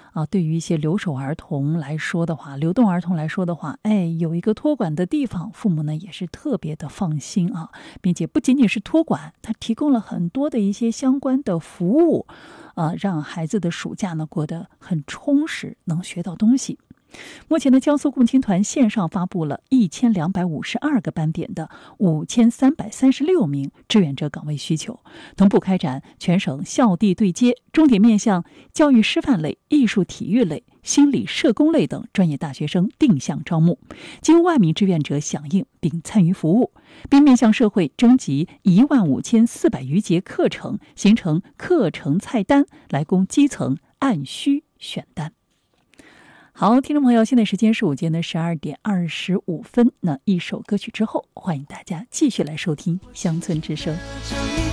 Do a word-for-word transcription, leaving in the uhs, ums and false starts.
啊，对于一些留守儿童来说的话，流动儿童来说的话，哎，有一个托管的地方，父母呢也是特别的放心啊，并且不仅仅是托管，它提供了很多的一些相关的服务，啊，让孩子的暑假呢过得很充实，能学到东西。目前的江苏共青团线上发布了一千两百五十二个班点的五千三百三十六名志愿者岗位需求，同步开展全省校地对接，重点面向教育师范类、艺术体育类、心理社工类等专业大学生定向招募，近万名志愿者响应并参与服务，并面向社会征集一万五千四百余节课程，形成课程菜单，来供基层按需选单。好，听众朋友，现在时间是午间的十二点二十五分。那一首歌曲之后，欢迎大家继续来收听《乡村之声》。